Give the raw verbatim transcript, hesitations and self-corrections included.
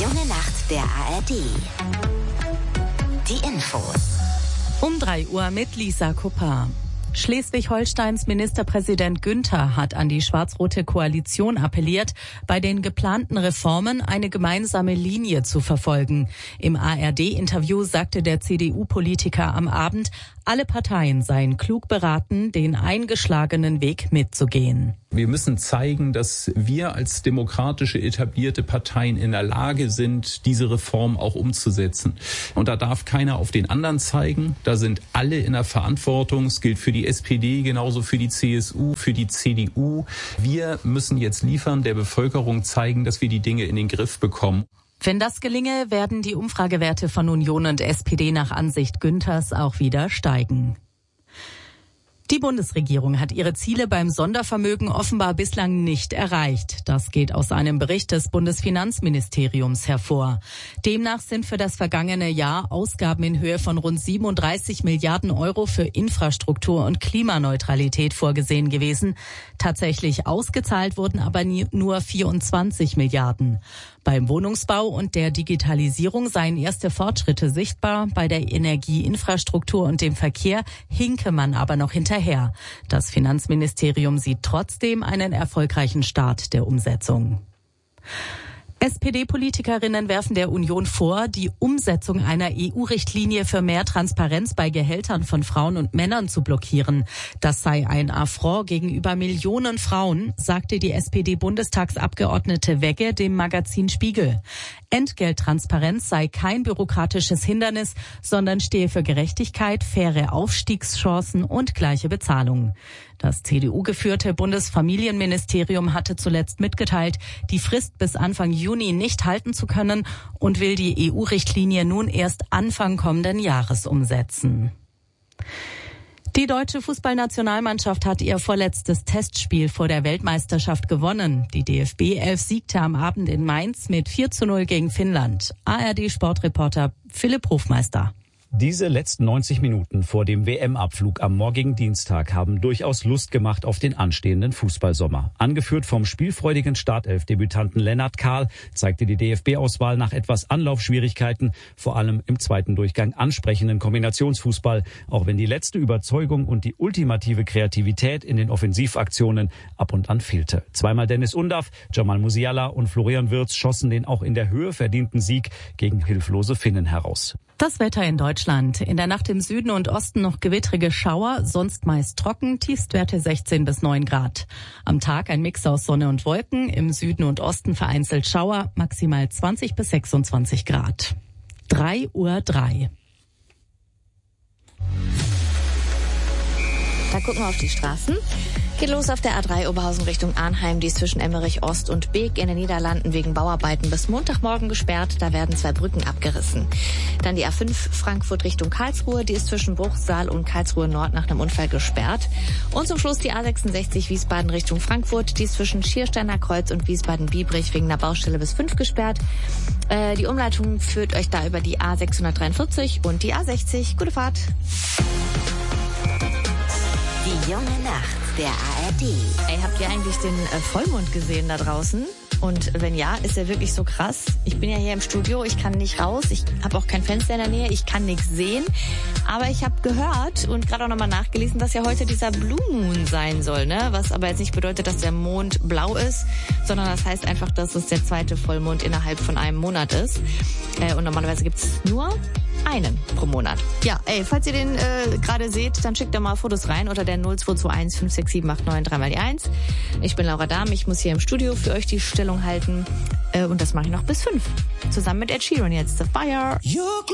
junge Nacht der A R D. Die Infos. Um drei Uhr mit Lisa Kuppar. Schleswig-Holsteins Ministerpräsident Günther hat an die schwarz-rote Koalition appelliert, bei den geplanten Reformen eine gemeinsame Linie zu verfolgen. Im A R D-Interview sagte der C D U-Politiker am Abend, alle Parteien seien klug beraten, den eingeschlagenen Weg mitzugehen. Wir müssen zeigen, dass wir als demokratische etablierte Parteien in der Lage sind, diese Reform auch umzusetzen. Und da darf keiner auf den anderen zeigen. Da sind alle in der Verantwortung. Es gilt für die S P D, genauso für die C S U, für die C D U. Wir müssen jetzt liefern, der Bevölkerung zeigen, dass wir die Dinge in den Griff bekommen. Wenn das gelinge, werden die Umfragewerte von Union und S P D nach Ansicht Günthers auch wieder steigen. Die Bundesregierung hat ihre Ziele beim Sondervermögen offenbar bislang nicht erreicht. Das geht aus einem Bericht des Bundesfinanzministeriums hervor. Demnach sind für das vergangene Jahr Ausgaben in Höhe von rund siebenunddreißig Milliarden Euro für Infrastruktur und Klimaneutralität vorgesehen gewesen. Tatsächlich ausgezahlt wurden aber nur vierundzwanzig Milliarden. Beim Wohnungsbau und der Digitalisierung seien erste Fortschritte sichtbar. Bei der Energieinfrastruktur und dem Verkehr hinke man aber noch hinterher. Das Finanzministerium sieht trotzdem einen erfolgreichen Start der Umsetzung. S P D-Politikerinnen werfen der Union vor, die Umsetzung einer E U-Richtlinie für mehr Transparenz bei Gehältern von Frauen und Männern zu blockieren. Das sei ein Affront gegenüber Millionen Frauen, sagte die S P D-Bundestagsabgeordnete Wegge dem Magazin Spiegel. Entgelttransparenz sei kein bürokratisches Hindernis, sondern stehe für Gerechtigkeit, faire Aufstiegschancen und gleiche Bezahlung. Das C D U-geführte Bundesfamilienministerium hatte zuletzt mitgeteilt, die Frist bis Anfang Juni nicht halten zu können und will die E U-Richtlinie nun erst Anfang kommenden Jahres umsetzen. Die deutsche Fußballnationalmannschaft hat ihr vorletztes Testspiel vor der Weltmeisterschaft gewonnen. Die D F B elf siegte am Abend in Mainz mit vier zu null gegen Finnland. A R D-Sportreporter Philipp Hofmeister. Diese letzten neunzig Minuten vor dem W M-Abflug am morgigen Dienstag haben durchaus Lust gemacht auf den anstehenden Fußballsommer. Angeführt vom spielfreudigen Startelf-Debütanten Lennart Kahl zeigte die D F B-Auswahl nach etwas Anlaufschwierigkeiten, vor allem im zweiten Durchgang ansprechenden Kombinationsfußball, auch wenn die letzte Überzeugung und die ultimative Kreativität in den Offensivaktionen ab und an fehlte. Zweimal Dennis Undaff, Jamal Musiala und Florian Wirtz schossen den auch in der Höhe verdienten Sieg gegen hilflose Finnen heraus. Das Wetter in Deutschland. In der Nacht im Süden und Osten noch gewittrige Schauer, sonst meist trocken, Tiefstwerte sechzehn bis neun Grad. Am Tag ein Mix aus Sonne und Wolken, im Süden und Osten vereinzelt Schauer, maximal zwanzig bis sechsundzwanzig Grad. drei Uhr drei. Da gucken wir auf die Straßen. Geht los auf der A drei Oberhausen Richtung Arnheim. Die ist zwischen Emmerich Ost und Beek in den Niederlanden wegen Bauarbeiten bis Montagmorgen gesperrt. Da werden zwei Brücken abgerissen. Dann die A fünf Frankfurt Richtung Karlsruhe. Die ist zwischen Bruchsal und Karlsruhe Nord nach einem Unfall gesperrt. Und zum Schluss die A sechsundsechzig Wiesbaden Richtung Frankfurt. Die ist zwischen Schiersteiner Kreuz und Wiesbaden-Biebrich wegen einer Baustelle bis fünf gesperrt. Äh, die Umleitung führt euch da über die A sechshundertdreiundvierzig und die A sechzig. Gute Fahrt. Die junge Nacht der A R D. Ey, habt ihr eigentlich den äh, Vollmond gesehen da draußen? Und wenn ja, ist er wirklich so krass? Ich bin ja hier im Studio, ich kann nicht raus, ich habe auch kein Fenster in der Nähe, ich kann nichts sehen. Aber ich habe gehört und gerade auch nochmal nachgelesen, dass ja heute dieser Blue Moon sein soll, ne? Was aber jetzt nicht bedeutet, dass der Mond blau ist, sondern das heißt einfach, dass es der zweite Vollmond innerhalb von einem Monat ist. Äh, und normalerweise gibt's nur einen pro Monat. Ja, ey, falls ihr den äh, gerade seht, dann schickt doch mal Fotos rein unter der null zwei zwei eins fünf sechs sieben acht neun drei mal die eins. Ich bin Laura Dahm, ich muss hier im Studio für euch die Stellung halten äh, und das mache ich noch bis fünf. Zusammen mit Ed Sheeran jetzt. The Fire.